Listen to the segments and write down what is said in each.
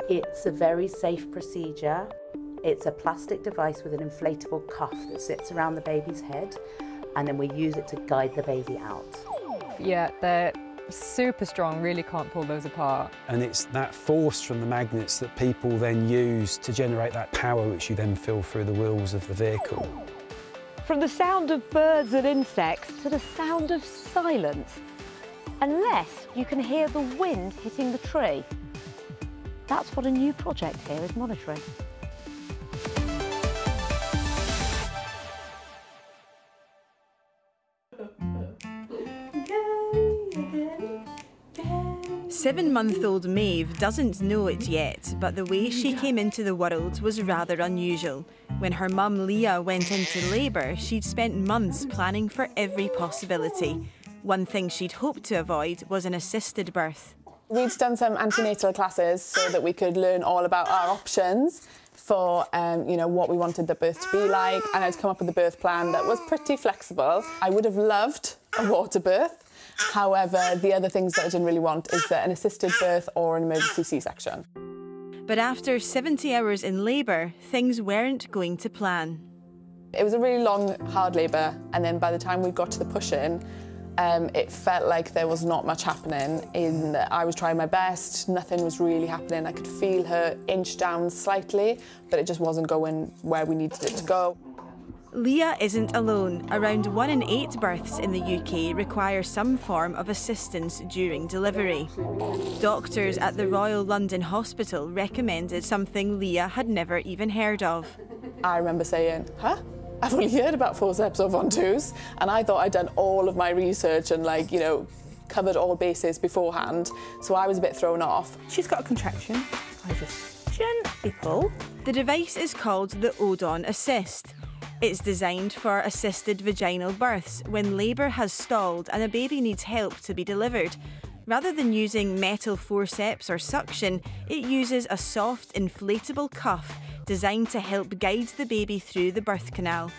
It's a very safe procedure. It's a plastic device with an inflatable cuff that sits around the baby's head, and then we use it to guide the baby out. Yeah, they're super strong, really can't pull those apart. And it's that force from the magnets that people then use to generate that power which you then feel through the wheels of the vehicle. From the sound of birds and insects to the sound of silence, unless you can hear the wind hitting the tree. That's what a new project here is monitoring. Seven-month-old Maeve doesn't know it yet, but the way she came into the world was rather unusual. When her mum Leah went into labour, she'd spent months planning for every possibility. One thing she'd hoped to avoid was an assisted birth. We'd done some antenatal classes so that we could learn all about our options for what we wanted the birth to be like, and I'd come up with a birth plan that was pretty flexible. I would have loved a water birth. However, the other things that I didn't really want is an assisted birth or an emergency C-section. But after 70 hours in labour, things weren't going to plan. It was a really long, hard labour, and then by the time we got to the push-in, it felt like there was not much happening. I was trying my best, nothing was really happening. I could feel her inch down slightly, but it just wasn't going where we needed it to go. Leah isn't alone. Around 1 in 8 births in the UK require some form of assistance during delivery. Doctors at the Royal London Hospital recommended something Leah had never even heard of. I remember saying, huh? I've only heard about forceps or Ventouse, and I thought I'd done all of my research and covered all bases beforehand, so I was a bit thrown off. She's got a contraction. I just gently pull. The device is called the Odon Assist. It's designed for assisted vaginal births when labour has stalled and a baby needs help to be delivered. Rather than using metal forceps or suction, it uses a soft inflatable cuff designed to help guide the baby through the birth canal.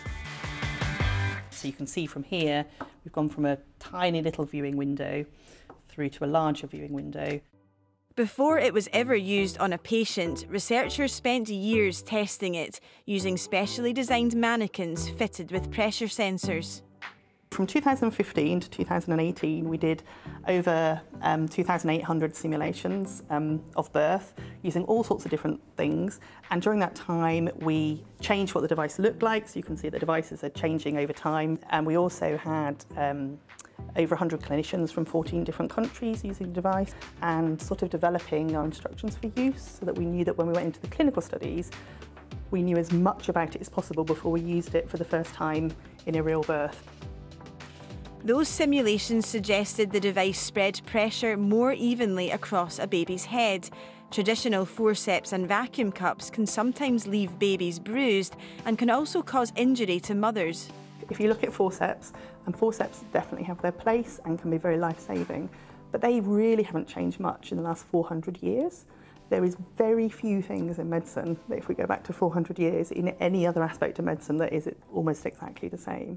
So you can see from here, we've gone from a tiny little viewing window through to a larger viewing window. Before it was ever used on a patient, researchers spent years testing it, using specially designed mannequins fitted with pressure sensors. From 2015 to 2018, we did over 2,800 simulations of birth using all sorts of different things. And during that time, we changed what the device looked like. So you can see the devices are changing over time. And we also had over 100 clinicians from 14 different countries using the device and sort of developing our instructions for use so that we knew that when we went into the clinical studies, we knew as much about it as possible before we used it for the first time in a real birth. Those simulations suggested the device spread pressure more evenly across a baby's head. Traditional forceps and vacuum cups can sometimes leave babies bruised and can also cause injury to mothers. If you look at forceps, and forceps definitely have their place and can be very life-saving, but they really haven't changed much in the last 400 years. There is very few things in medicine, if we go back to 400 years, in any other aspect of medicine that is almost exactly the same.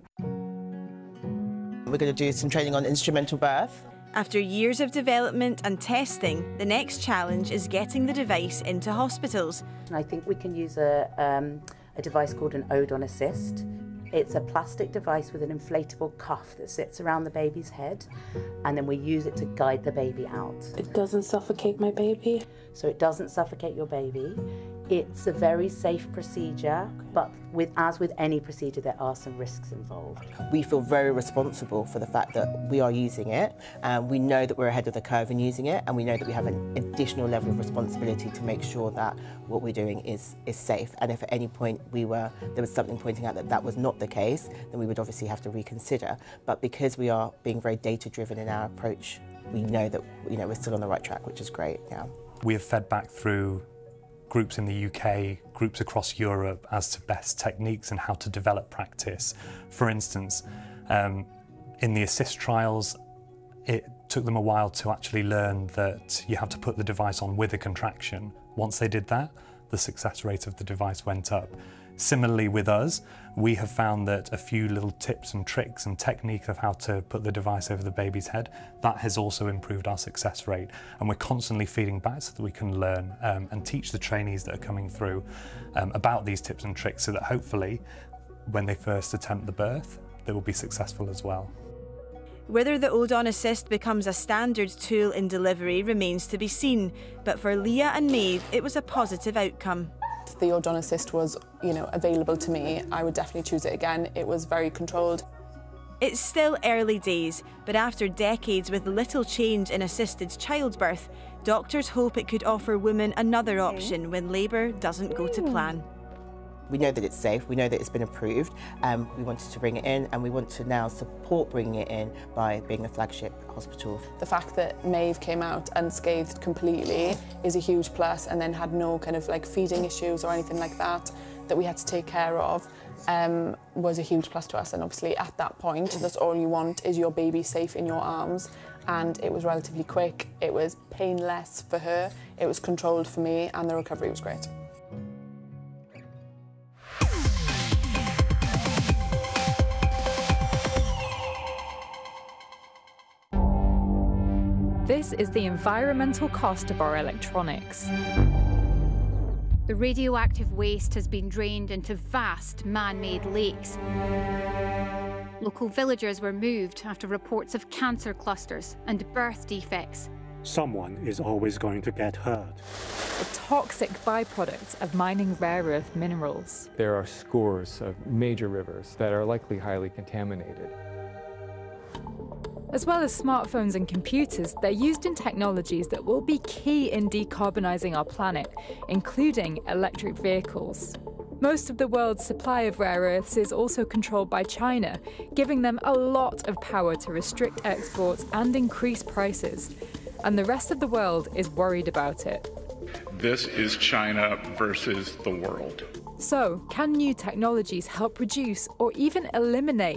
We're going to do some training on instrumental birth. After years of development and testing, the next challenge is getting the device into hospitals. And I think we can use a device called an Odon Assist. It's a plastic device with an inflatable cuff that sits around the baby's head, and then we use it to guide the baby out. It doesn't suffocate my baby? So it doesn't suffocate your baby. It's a very safe procedure, but as with any procedure, there are some risks involved. We feel very responsible for the fact that we are using it, and we know that we're ahead of the curve in using it, and we know that we have an additional level of responsibility to make sure that what we're doing is safe. And if at any point there was something pointing out that that was not the case, then we would obviously have to reconsider. But because we are being very data-driven in our approach, we know that we're still on the right track, which is great. Yeah. We have fed back through groups in the UK, groups across Europe as to best techniques and how to develop practice. For instance, in the ASSIST trials, it took them a while to actually learn that you have to put the device on with a contraction. Once they did that, the success rate of the device went up. Similarly with us, we have found that a few little tips and tricks and technique of how to put the device over the baby's head, that has also improved our success rate. And we're constantly feeding back so that we can learn and teach the trainees that are coming through about these tips and tricks, so that hopefully when they first attempt the birth, they will be successful as well. Whether the Odon Assist becomes a standard tool in delivery remains to be seen, but for Leah and Maeve, it was a positive outcome. If the Odon Assist was, available to me, I would definitely choose it again. It was very controlled. It's still early days, but after decades with little change in assisted childbirth, doctors hope it could offer women another option when labour doesn't go to plan. We know that it's safe, we know that it's been approved, we wanted to bring it in, and we want to now support bringing it in by being a flagship hospital. The fact that Maeve came out unscathed completely is a huge plus, and then had no kind of feeding issues or anything like that we had to take care of, was a huge plus to us. And obviously at that point, that's all you want, is your baby safe in your arms. And it was relatively quick, it was painless for her, it was controlled for me, and the recovery was great. This is the environmental cost of our electronics. The radioactive waste has been drained into vast man-made lakes. Local villagers were moved after reports of cancer clusters and birth defects. Someone is always going to get hurt. The toxic byproducts of mining rare earth minerals. There are scores of major rivers that are likely highly contaminated. As well as smartphones and computers, they're used in technologies that will be key in decarbonising our planet, including electric vehicles. Most of the world's supply of rare earths is also controlled by China, giving them a lot of power to restrict exports and increase prices. And the rest of the world is worried about it. This is China versus the world. So, can new technologies help reduce or even eliminate